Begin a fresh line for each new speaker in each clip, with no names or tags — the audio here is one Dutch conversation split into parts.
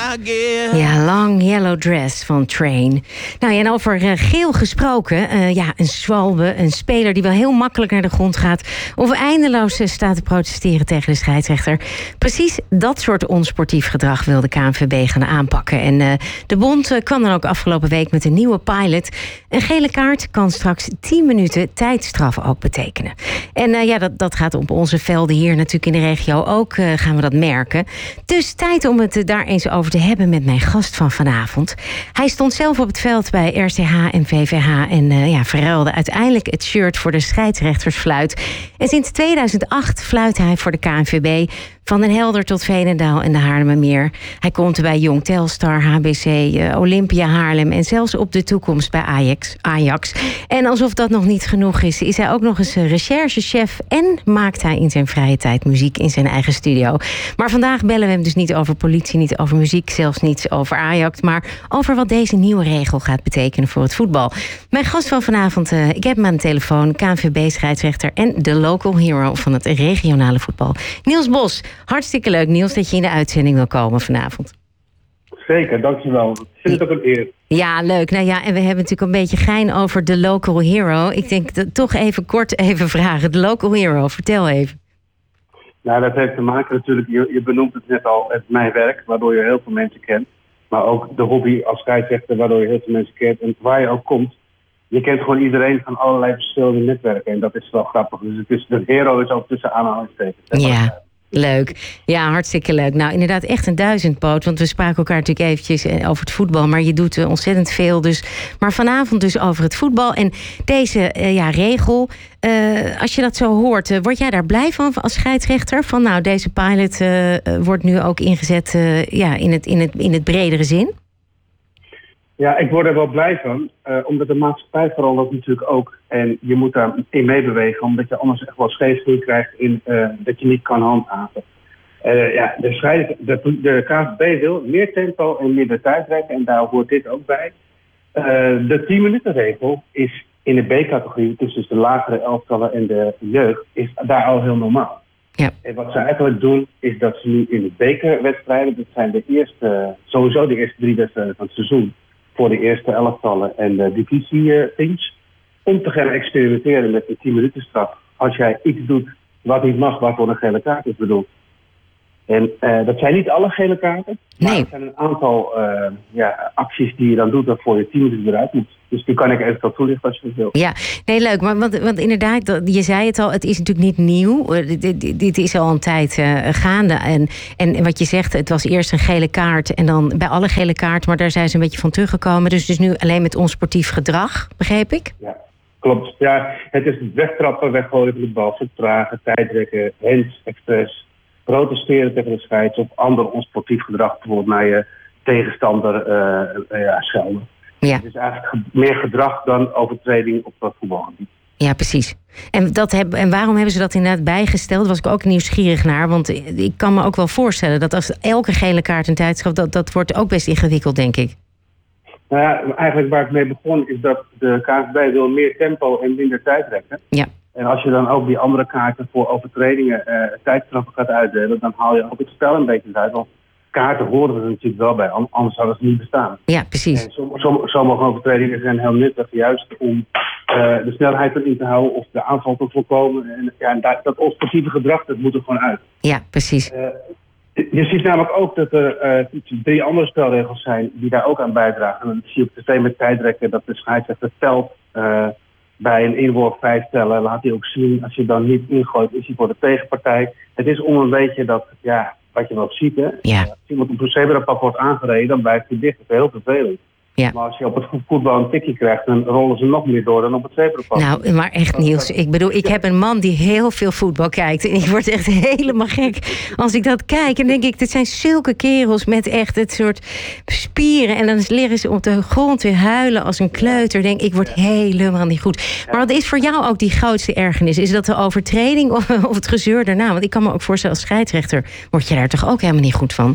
Ja, Long Yellow Dress van Train. Nou ja, en over geel gesproken. Een Zwalbe, een speler die wel heel makkelijk naar de grond gaat, of eindeloos staat te protesteren tegen de scheidsrechter. Precies dat soort onsportief gedrag wil de KNVB gaan aanpakken. En de bond kwam dan ook afgelopen week met een nieuwe pilot. Een gele kaart kan straks 10 minuten tijdstraf ook betekenen. En dat gaat op onze velden hier natuurlijk in de regio ook, gaan we dat merken. Dus tijd om het daar eens over te hebben met mijn gast van vanavond. Hij stond zelf op het veld bij RCH en VVH en verruilde uiteindelijk het shirt voor de scheidsrechtersfluit. En sinds 2008 fluit hij voor de KNVB. Van Den Helder tot Veenendaal en de Haarlemmermeer. Hij komt bij Jong Telstar, HBC, Olympia Haarlem en zelfs op de toekomst bij Ajax. En alsof dat nog niet genoeg is hij ook nog eens recherchechef en maakt hij in zijn vrije tijd muziek in zijn eigen studio. Maar vandaag bellen we hem dus niet over politie, niet over muziek, zelfs niet over Ajax, maar over wat deze nieuwe regel gaat betekenen voor het voetbal. Mijn gast van vanavond, ik heb hem aan de telefoon, KNVB-scheidsrechter en de local hero van het regionale voetbal, Niels Bos. Hartstikke leuk, Niels, dat je in de uitzending wil komen vanavond.
Zeker, dankjewel. Ik vind het ook een eer.
Ja, leuk. Nou ja, en we hebben natuurlijk een beetje gein over de local hero. Ik denk dat toch even kort vragen. De local hero, vertel even.
Nou, dat heeft te maken natuurlijk, je benoemt het net al, het is mijn werk, waardoor je heel veel mensen kent. Maar ook de hobby als scheidsrechter, waardoor je heel veel mensen kent. En waar je ook komt, je kent gewoon iedereen van allerlei verschillende netwerken. En dat is wel grappig. Dus de hero is ook tussen aanhalingstekens.
Ja. Leuk. Ja, hartstikke leuk. Nou, inderdaad echt een duizendpoot. Want we spraken elkaar natuurlijk eventjes over het voetbal. Maar je doet ontzettend veel. Maar vanavond dus over het voetbal. En deze regel, als je dat zo hoort, word jij daar blij van als scheidsrechter? Van nou, deze pilot wordt nu ook ingezet in het bredere zin?
Ja, ik word er wel blij van. Omdat de maatschappij vooral dat natuurlijk ook. En je moet daarin meebewegen. Omdat je anders echt wel scheefgroei krijgt in dat je niet kan handhaven. De KNVB wil meer tempo en minder tijdrekken. En daar hoort dit ook bij. De 10 minuten regel is in de B-categorie, dus de lagere elftallen en de jeugd, is daar al heel normaal. Ja. En wat ze eigenlijk doen, is dat ze nu in de bekerwedstrijden, dat zijn sowieso de eerste 3 wedstrijden van het seizoen, voor de eerste elftallen en de divisieteams, om te gaan experimenteren met de 10 minuten straf. Als jij iets doet wat niet mag, waarvoor een gele kaart is bedoeld. En dat zijn niet alle gele kaarten, maar er zijn een aantal acties die je dan doet waarvoor je 10 minuten eruit moet. Dus die kan ik eventueel toelichten als je het wil.
Ja, nee, leuk. Want inderdaad, je zei het al, het is natuurlijk niet nieuw. Dit is al een tijd gaande. En wat je zegt, het was eerst een gele kaart en dan bij alle gele kaarten, maar daar zijn ze een beetje van teruggekomen. Dus nu alleen met onsportief gedrag, begreep ik?
Ja, klopt. Ja, het is wegtrappen, weggooien van de bal, vertragen, tijdrekken, hands, expres, protesteren tegen de scheids of ander onsportief gedrag, bijvoorbeeld naar je tegenstander schelden. Ja. Het is eigenlijk meer gedrag dan overtreding op dat voetbalgebied. Ja, precies. En waarom hebben ze dat inderdaad bijgesteld? Daar was ik ook nieuwsgierig naar. Want ik kan me ook wel voorstellen dat als elke gele kaart een tijdstraf, dat wordt ook best ingewikkeld, denk ik. Nou ja, eigenlijk waar ik mee begon is dat de KNVB wil meer tempo en minder tijdrekken. Ja. En als je dan ook die andere kaarten voor overtredingen tijdstraffen gaat uitdelen, dan haal je ook het spel een beetje uit. Want kaarten horen er natuurlijk wel bij, anders zouden ze niet bestaan. Ja, precies. En sommige overtredingen zijn heel nuttig, juist om de snelheid erin te houden of de aanval te voorkomen. En dat onsportieve gedrag, dat moet er gewoon uit. Ja, precies. Je ziet namelijk ook dat er 3 andere spelregels zijn die daar ook aan bijdragen. En dan zie je op tv met tijdrekken dat de scheidsrechter telt bij een inworp 5 tellen. Laat hij ook zien, als je dan niet ingooit, is hij voor de tegenpartij. Het is om een beetje dat, wat je wel ziet, hè. Ja. Als iemand op een zebrapad wordt aangereden, dan blijft hij dicht. Dat is heel vervelend. Ja. Maar als je op het voetbal een tikje krijgt, dan rollen ze nog meer door dan op het zebrapad. Nou, maar echt, Niels, ik bedoel, ik heb een man die heel veel voetbal kijkt. En ik word echt helemaal gek als ik dat kijk. En denk ik, dit zijn zulke kerels met echt het soort spieren. En dan liggen ze op de grond weer huilen als een kleuter. Denk ik, word helemaal niet goed. Maar wat is voor jou ook die grootste ergernis? Is dat de overtreding of het gezeur daarna? Want ik kan me ook voorstellen, als scheidsrechter word je daar toch ook helemaal niet goed van?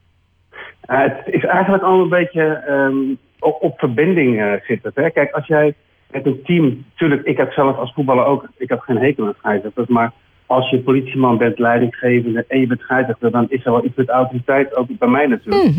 Het is eigenlijk al een beetje op verbinding zit het. Hè? Kijk, als jij met een team, natuurlijk, ik heb zelf als voetballer ook, ik heb geen hekel aan scheidsrechters, maar als je politieman bent, leidinggevende en je bent scheidsrechter, dan is er wel iets met autoriteit, ook bij mij natuurlijk.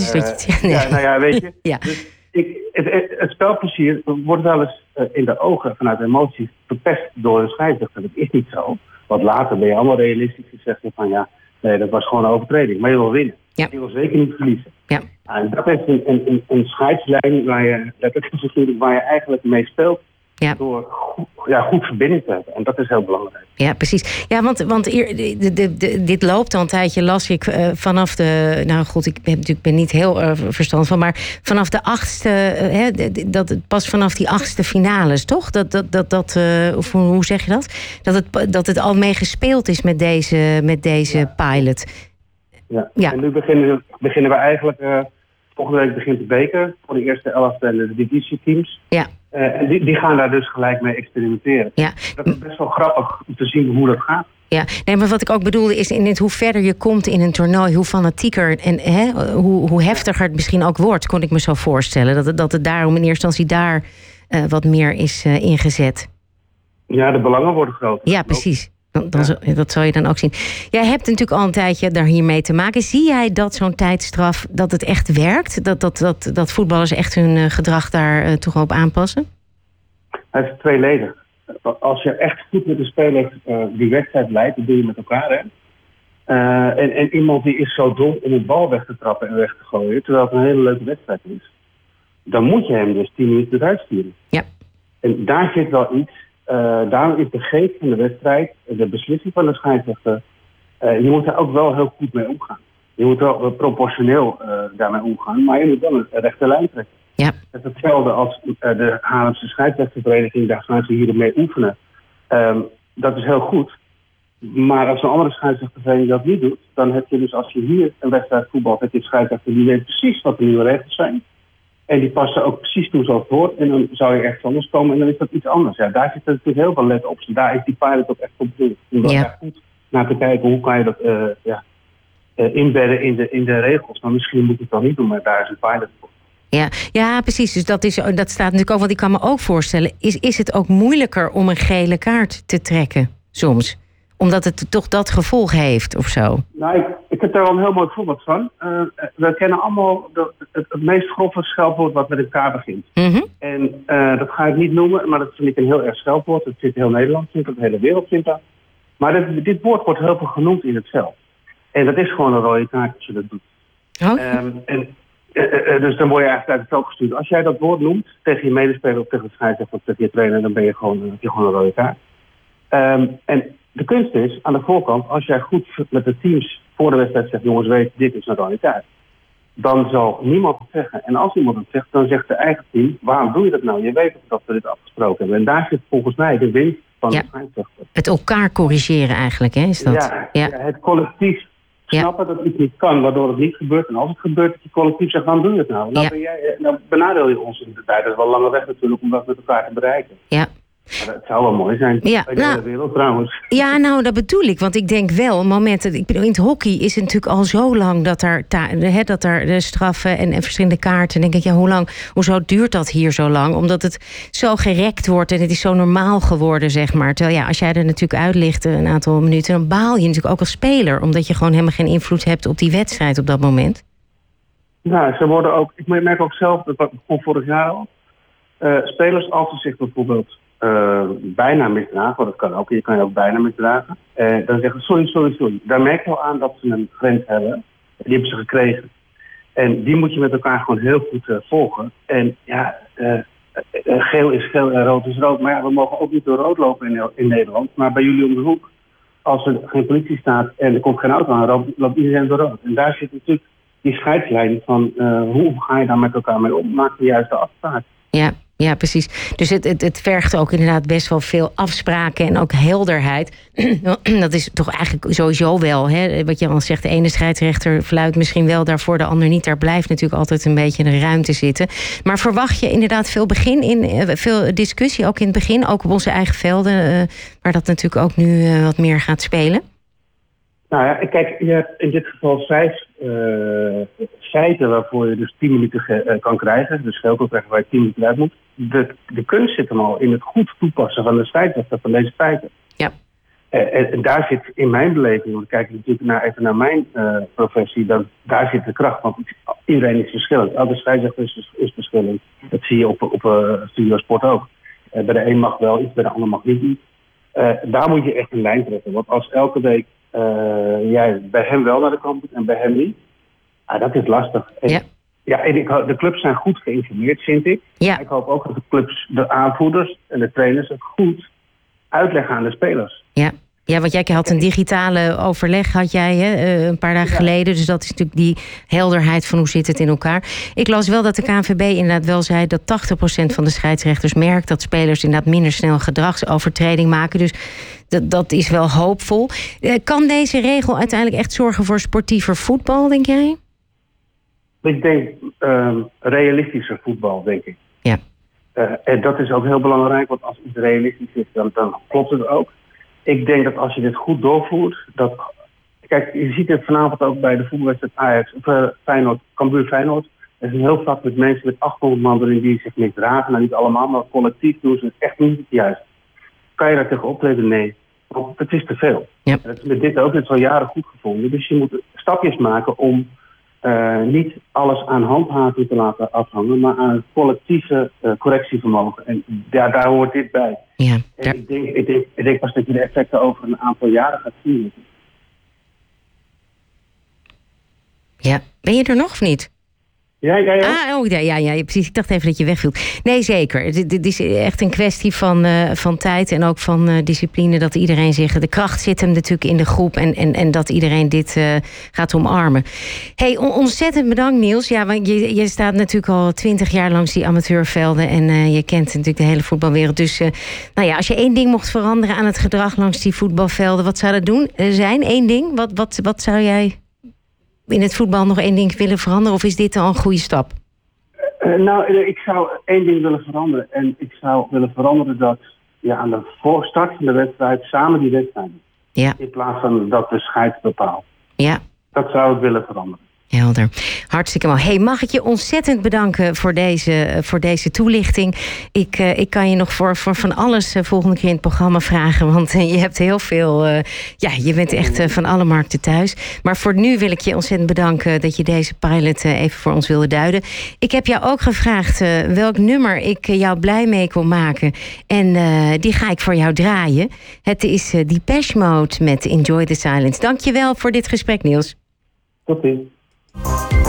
Weet je.
Ja.
Dus het spelplezier wordt wel eens in de ogen vanuit emoties verpest door een scheidsrechter. Dat is niet zo. Want later ben je allemaal realistisch gezegd van ja, nee, dat was gewoon een overtreding. Maar je wil winnen.
Ja.
Je wil zeker niet verliezen.
Ja.
En dat is een scheidslijn waar je eigenlijk mee speelt. Ja. Door goed verbinding te hebben. En dat is heel belangrijk.
Ja, precies. Ja, want dit loopt al een tijdje, las ik vanaf de... Nou goed, ik ben niet heel verstand van, maar vanaf de 8e... pas vanaf die 8e finales, toch? Of hoe zeg je dat? Dat het al mee gespeeld is met deze pilot.
Ja. En nu beginnen we eigenlijk... volgende week begint de beker voor de eerste 11 en de divisieteams. Ja. En die gaan daar dus gelijk mee experimenteren. Ja. Dat is best wel grappig om te zien hoe dat gaat.
Ja, nee, maar wat ik ook bedoelde is hoe verder je komt in een toernooi, hoe fanatieker en hoe heftiger het misschien ook wordt, kon ik me zo voorstellen. Dat het daarom in eerste instantie daar wat meer is ingezet.
Ja, de belangen worden groter.
Ja, precies. Dat zal je dan ook zien. Jij hebt natuurlijk al een tijdje daar hiermee te maken. Zie jij dat zo'n tijdstraf, dat het echt werkt? Dat voetballers echt hun gedrag daar toch op aanpassen?
Het is tweeledig. Als je echt goed met de speler die wedstrijd leidt, dat doe je met elkaar. Hè? En iemand die is zo dom om een bal weg te trappen en weg te gooien, terwijl het een hele leuke wedstrijd is. Dan moet je hem dus 10 minuten eruit sturen. Ja. En daar zit wel iets. Daarom is de geest van de wedstrijd, de beslissing van de scheidsrechter, je moet daar ook wel heel goed mee omgaan. Je moet wel proportioneel daarmee omgaan, maar je moet wel een rechte lijn trekken. Ja. Het is hetzelfde als de Haarlemse scheidsrechtervereniging, daar gaan ze hiermee oefenen. Dat is heel goed. Maar als een andere scheidsrechtervereniging dat niet doet, dan heb je dus als je hier een wedstrijd voetbalt, heb je een scheidsrechter die weet precies wat de nieuwe regels zijn. En die passen ook precies toe zoals het hoort. En dan zou je ergens anders komen en dan is dat iets anders. Ja, daar zit natuurlijk heel veel let op. Dus daar is die pilot ook echt op bedoeld. Om daar echt goed naar te kijken hoe kan je dat inbedden in de regels. Maar misschien moet je het dan niet doen, maar daar is een pilot voor.
Ja, precies. Dus dat staat natuurlijk ook. Want ik kan me ook voorstellen, is het ook moeilijker om een gele kaart te trekken soms? Omdat het toch dat gevolg heeft of zo?
Nou, ik heb daar wel een heel mooi voorbeeld van. We kennen allemaal het meest grove scheldwoord wat met een K begint. Mm-hmm. En dat ga ik niet noemen, maar dat vind ik een heel erg scheldwoord. Het zit in heel Nederland, de hele wereld vindt dat. Maar dit woord wordt heel veel genoemd in het veld. En dat is gewoon een rode kaart als je dat doet. Dus dan word je eigenlijk uit het veld gestuurd. Als jij dat woord noemt tegen je medespeler of tegen de scheidsrechter of tegen je trainer, dan ben je gewoon een rode kaart. En de kunst is, aan de voorkant, als jij goed met de teams voor de wedstrijd zegt, jongens, weet, dit is een realiteit. Dan zal niemand het zeggen. En als iemand het zegt, dan zegt de eigen team, waarom doe je dat nou? Je weet dat we dit afgesproken hebben. En daar zit volgens mij de winst van de scheidsrechter.
Het elkaar corrigeren eigenlijk, hè? Is dat?
Ja, het collectief snappen dat iets niet kan, waardoor het niet gebeurt. En als het gebeurt, dat je collectief zegt, waarom doe je het nou? Nou benadeel je ons in de tijd. Dat is wel een lange weg natuurlijk om dat met elkaar te bereiken. Ja. Maar dat zou wel mooi zijn bij de hele wereld trouwens.
Ja, nou, dat bedoel ik. Want ik denk wel, momenten... Ik bedoel, in het hockey is het natuurlijk al zo lang dat er de straffen en verschillende kaarten... denk ik, hoezo duurt dat hier zo lang? Omdat het zo gerekt wordt en het is zo normaal geworden, zeg maar. Terwijl als jij er natuurlijk uitlicht een aantal minuten... dan baal je natuurlijk ook als speler. Omdat je gewoon helemaal geen invloed hebt op die wedstrijd op dat moment.
Nou, ze worden ook... Ik merk ook zelf, dat begon vorig jaar al... spelers als ze zich bijvoorbeeld... bijna misdragen, want dat kan ook. Je kan je ook bijna misdragen. Dan zeggen ze sorry. Daar merk je al aan dat ze een grens hebben. Die hebben ze gekregen. En die moet je met elkaar gewoon heel goed volgen. En geel is geel en rood is rood. Maar we mogen ook niet door rood lopen in Nederland. Maar bij jullie om de hoek, als er geen politie staat en er komt geen auto aan, loopt iedereen door rood. En daar zit natuurlijk die scheidslijn van hoe ga je daar met elkaar mee om? Maak de juiste afspraak.
Ja, precies. Dus het vergt ook inderdaad best wel veel afspraken en ook helderheid. Dat is toch eigenlijk sowieso wel, hè? Wat je al zegt, de ene scheidsrechter fluit misschien wel daarvoor, de ander niet. Daar blijft natuurlijk altijd een beetje de ruimte zitten. Maar verwacht je inderdaad veel discussie, ook in het begin, ook op onze eigen velden, waar dat natuurlijk ook nu wat meer gaat spelen?
Nou ja, kijk, je hebt in dit geval 5 feiten waarvoor je dus 10 minuten kan krijgen. Dus geel kan krijgen waar je 10 minuten uit moet. De kunst zit hem al in het goed toepassen van de scheidsrechter van deze feiten. Ja. En daar zit in mijn beleving, want kijk natuurlijk even naar mijn professie, daar zit de kracht. Want iedereen is verschillend. Elke scheidsrechter is verschillend. Dat zie je op Studiosport ook. Bij de een mag wel iets, bij de ander mag niet iets. Daar moet je echt een lijn trekken. Want als elke week jij bij hem wel naar de kant moet en bij hem niet, dat is lastig. En de clubs zijn goed geïnformeerd, vind ik.
Ja.
Ik hoop ook dat de clubs, de aanvoerders en de trainers het goed uitleggen aan de spelers.
Ja, want jij had een digitale overleg, had jij een paar dagen geleden. Dus dat is natuurlijk die helderheid van hoe zit het in elkaar. Ik las wel dat de KNVB inderdaad wel zei dat 80% van de scheidsrechters merkt dat spelers inderdaad minder snel gedragsovertreding maken. Dus dat is wel hoopvol. Kan deze regel uiteindelijk echt zorgen voor sportiever voetbal, denk jij?
Ik denk realistischer voetbal, denk ik.
Ja.
En dat is ook heel belangrijk, want als iets realistisch is, dan klopt het ook. Ik denk dat als je dit goed doorvoert, kijk, je ziet het vanavond ook bij de voetbalwedstrijd Ajax, Feyenoord, Cambuur-Feyenoord. Er is een heel vak met mensen met 800 man erin die zich misdragen. Nou, niet allemaal, maar collectief doen ze het echt niet juist. Kan je daar tegen optreden? Nee. Want het is te veel.
Ja.
Dat is met dit ook, het is al jaren goed gevonden. Dus je moet stapjes maken om niet alles aan handhaving te laten afhangen, maar aan het collectieve correctievermogen. En daar hoort dit bij.
Ja.
En ik denk pas dat je de effecten over een aantal jaren gaat zien.
Ja, ben je er nog of niet?
Ja.
Ja, precies. Ik dacht even dat je wegviel. Nee, zeker. Dit is echt een kwestie van tijd en ook van discipline. Dat iedereen de kracht zit hem natuurlijk in de groep en dat iedereen dit gaat omarmen. Hey, ontzettend bedankt Niels. Ja, want je staat natuurlijk al 20 jaar langs die amateurvelden en je kent natuurlijk de hele voetbalwereld. Dus als je één ding mocht veranderen aan het gedrag langs die voetbalvelden, wat zou dat zijn? Eén ding? Wat zou jij in het voetbal nog één ding willen veranderen? Of is dit al een goede stap?
Ik zou één ding willen veranderen. En ik zou willen veranderen dat aan de voorstart van de wedstrijd samen die wedstrijden.
Ja.
In plaats van dat de scheids bepaalt.
Ja.
Dat zou ik willen veranderen.
Helder. Hartstikke mooi. Hey, mag ik je ontzettend bedanken voor deze toelichting. Ik kan je nog voor van alles volgende keer in het programma vragen. Want je hebt heel veel. Je bent echt van alle markten thuis. Maar voor nu wil ik je ontzettend bedanken dat je deze pilot even voor ons wilde duiden. Ik heb jou ook gevraagd welk nummer ik jou blij mee kon maken. En die ga ik voor jou draaien. Het is Depeche Mode met Enjoy the Silence. Dank je wel voor dit gesprek, Niels.
Tot ziens.